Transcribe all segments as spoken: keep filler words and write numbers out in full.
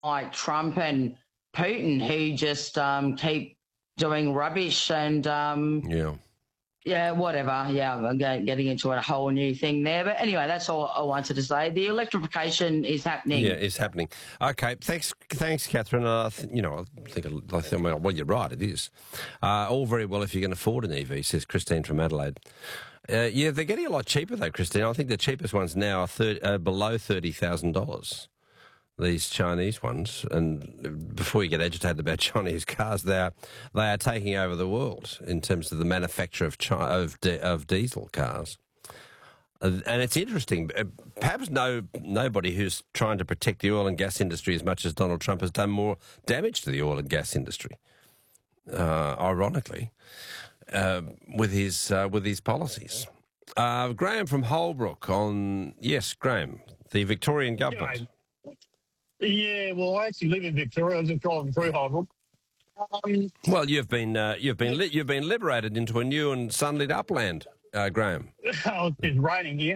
like Trump and Putin who just um, keep doing rubbish and um, Yeah. yeah, whatever. Yeah, I'm get- getting into a whole new thing there. But anyway, that's all I wanted to say. The electrification is happening. Yeah, it's happening. Okay, thanks, thanks, Catherine. Uh, th- you know, I think, I think, well, well, you're right, it is. Uh, all very well if you can afford an E V, says Christine from Adelaide. Uh, yeah, they're getting a lot cheaper though, Christine. I think the cheapest ones now are thirty, uh, below thirty thousand dollars. These Chinese ones, and before you get agitated about Chinese cars, they are they are taking over the world in terms of the manufacture of Chi- of, di- of diesel cars. Uh, and it's interesting. uh, Perhaps no nobody who's trying to protect the oil and gas industry as much as Donald Trump has done more damage to the oil and gas industry. Uh, ironically, uh, with his uh, with his policies. Uh, Graham from Holbrook on yes, Graham, the Victorian government. Yeah, well, I actually live in Victoria. I was just driving through Holbrook. Um, Well, you've been uh, you've been li- you've been liberated into a new and sunlit upland, uh, Graham. oh, it's raining here.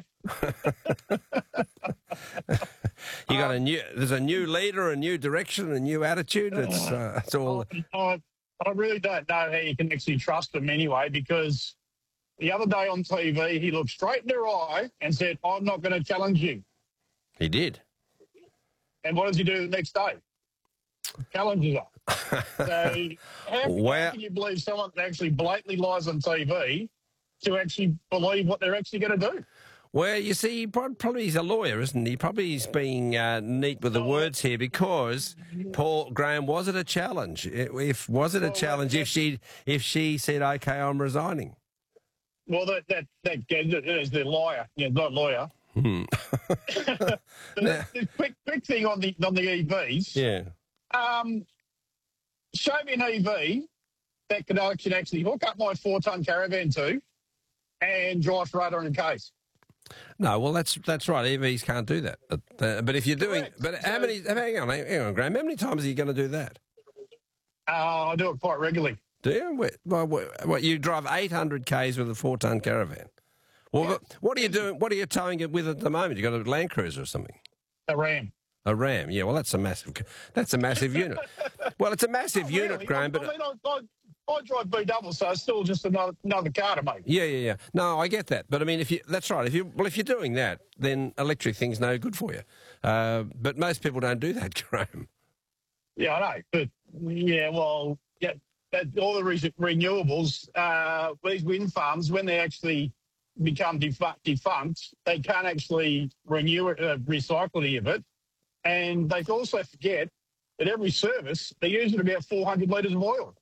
You got a new. There's a new leader, a new direction, a new attitude. It's uh, it's all. I, I really don't know how you can actually trust him anyway, because the other day on T V, he looked straight in her eye and said, I'm not going to challenge you. He did. And what does he do the next day? Challenges her. So how, Well- how can you believe someone that actually blatantly lies on T V to actually believe what they're actually going to do? Well, you see, he prob- probably he's a lawyer, isn't he? Probably he's being uh, neat with the words here because Paul Graham, was it a challenge? If was it a challenge if she if she said, "Okay, I'm resigning"? Well, that that that is the liar, yeah, not lawyer. Hmm. the, the quick quick thing on the on the E Vs. Yeah. Um, show me an E V that could actually actually hook up my four ton caravan to and drive for eight hundred k's. No, well, that's that's right. E Vs can't do that. But, uh, but if you're doing, Correct. but how So- many? Hang on, hang on, Graham. How many times are you going to do that? Uh, I do it quite regularly. Do you? What, what, what you drive eight hundred k's with a four-ton caravan? Well, Yeah. but what are you doing? What are you towing it with at the moment? You got a Land Cruiser or something? A Ram. A Ram? Yeah. Well, that's a massive. That's a massive unit. Well, it's a massive Oh, unit, really? Graham. I, But I mean, I, I, I drive B double, so it's still just another another car to me. yeah, yeah, yeah. No, I get that. But I mean, if you that's right. If you well, if you're doing that, then electric thing's no good for you. Uh, but most people don't do that, Graham. Yeah, I know. But yeah, well, yeah, that, all the re- renewables, uh, these wind farms, when they actually become defu- defunct, they can't actually renew it, uh, recycle any of it. And they also forget that every service, they're using about four hundred litres of oil.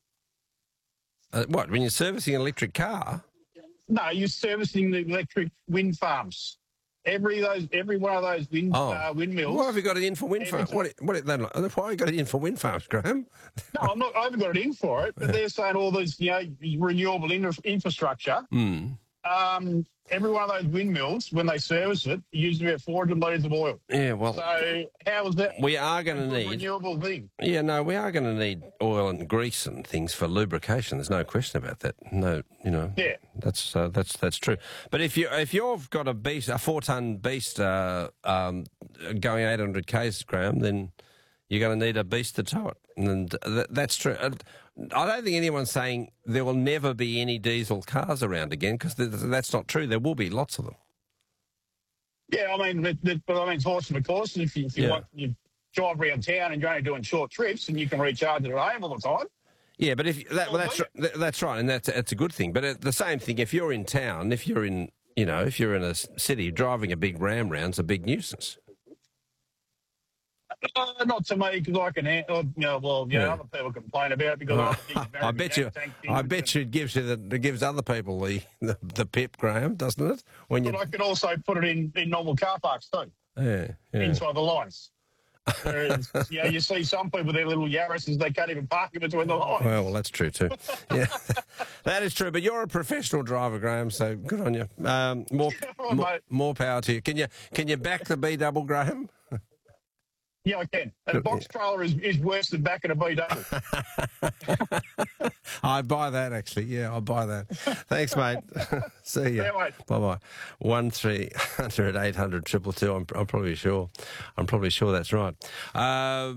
Uh, what? When you're servicing an electric car? No, you're servicing the electric wind farms. Every those, every one of those wind Oh. uh, windmills. Why have you got it in for wind Every farms? What? What? They, why have you got it in for wind farms, Graham? No, I'm not. I haven't got it in for it, but they're saying all these, you know, renewable in- infrastructure. Hmm. Um, every one of those windmills, when they service it, use about four hundred litres of oil. Yeah. Well, So how is that we are going to a need. renewable thing? Yeah, no, we are going to need oil and grease and things for lubrication. There's no question about that. No, you know, Yeah. that's uh, that's that's true. But if you if you've got a beast, a four ton beast uh, um, going eight hundred k's, Graham, then you're going to need a beast to tow it, and th- that's true. Uh, I don't think anyone's saying there will never be any diesel cars around again, because th- that's not true. There will be lots of them. Yeah, I mean, but, but, but I mean, it's horse of course. If you, if you Yeah. want, you drive around town and you're only doing short trips, and you can recharge it at home all the time. Yeah, but if that, well, that's Oh, ri- th- that's right, and that's that's a good thing. But uh, the same thing, if you're in town, if you're in you know, if you're in a s- city, driving a big ram round's a big nuisance. Uh, not to me, because I can, hand- uh, you know, well, you know, Yeah. other people complain about it because I, have these I American bet you, tank I things bet you it gives you the, it gives other people the, the the pip, Graham, doesn't it? When you, But I can also put it in, in normal car parks too, yeah, yeah. inside the lines. Whereas, you know, you see some people with their little Yaris's, they can't even park in between the lines. Well, well, that's true too. Yeah, that is true. But you're a professional driver, Graham, so good on you. Um, more, All more, right, mate. more power to you. Can you can you back the B double, Graham? Yeah, I can. And a box trailer is, is worse than back in a B double. I buy that actually. Yeah, I buy that. Thanks, mate. See you. Yeah, mate. Bye bye. One three hundred eight hundred triple two. I'm I'm probably sure. I'm probably sure that's right. Uh,